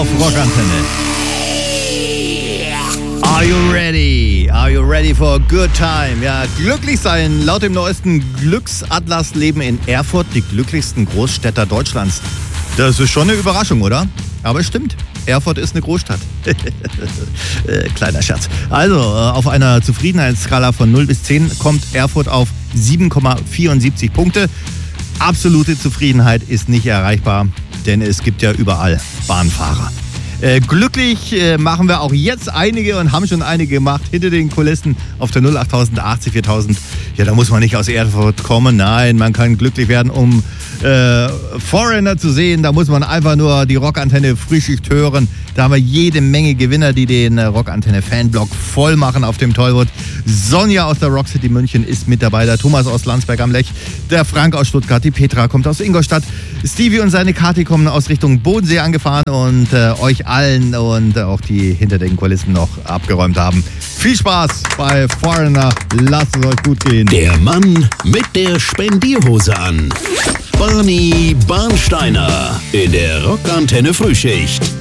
auf Rockantenne. Are you ready? Are you ready for a good time? Ja, glücklich sein. Laut dem neuesten Glücksatlas leben in Erfurt die glücklichsten Großstädter Deutschlands. Das ist schon eine Überraschung, oder? Aber es stimmt. Erfurt ist eine Großstadt. Kleiner Scherz. Also, auf einer Zufriedenheitsskala von 0 bis 10 kommt Erfurt auf 7,74 Punkte. Absolute Zufriedenheit ist nicht erreichbar, denn es gibt ja überall Bahnfahrer. Glücklich machen wir auch jetzt einige und haben schon einige gemacht hinter den Kulissen auf der 08000 80 4000. Ja, da muss man nicht aus Erfurt kommen. Nein, man kann glücklich werden, um Foreigner zu sehen. Da muss man einfach nur die Rockantenne Frühschicht hören. Da haben wir jede Menge Gewinner, die den Rockantenne Fanblog voll machen auf dem Tollwood. Sonja aus der Rock City München ist mit dabei. Der Thomas aus Landsberg am Lech. Der Frank aus Stuttgart. Die Petra kommt aus Ingolstadt. Stevie und seine Kati kommen aus Richtung Bodensee angefahren und euch allen und auch die hinter den Kulissen noch abgeräumt haben. Viel Spaß bei Foreigner. Lasst es euch gut gehen. Der Mann mit der Spendierhose an. Barney Barnsteiner in der Rockantenne Frühschicht.